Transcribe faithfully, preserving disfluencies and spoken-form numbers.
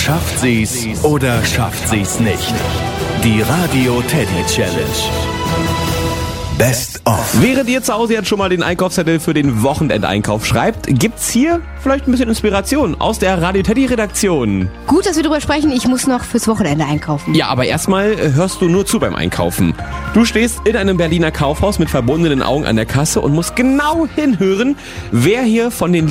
Schafft sie's oder schafft sie's nicht? Die Radio Teddy Challenge. Best of. Während ihr zu Hause jetzt schon mal den Einkaufszettel für den Wochenendeinkauf schreibt, gibt's hier vielleicht ein bisschen Inspiration aus der Radio Teddy Redaktion. Gut, dass wir darüber sprechen. Ich muss noch fürs Wochenende einkaufen. Ja, aber erstmal hörst du nur zu beim Einkaufen. Du stehst in einem Berliner Kaufhaus mit verbundenen Augen an der Kasse und musst genau hinhören, wer hier von den